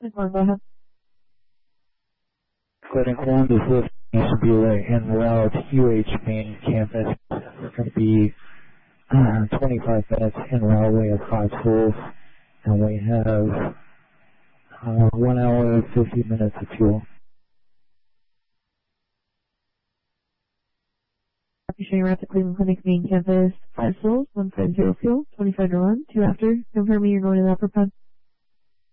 Go ahead. Clearing 1 to 15 East Beulah en route UH main campus. We're going to be 25 minutes en route. We have 5 schools, and we have 1 hour 50 minutes of fuel. Showing route to Cleveland Clinic main campus, 5 schools, 150 fuel, 25 to 1, 2 after. Confirming you're going to the upper pub.